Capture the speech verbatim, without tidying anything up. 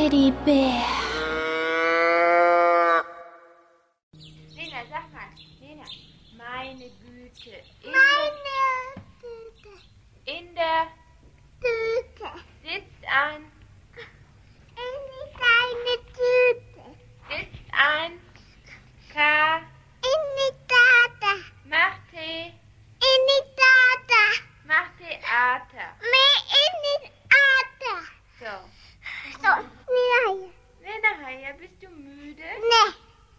Teddybär. Lena, sag mal, Lena, meine Güte. In Meine Güte. Der, in der Güte. sitzt ein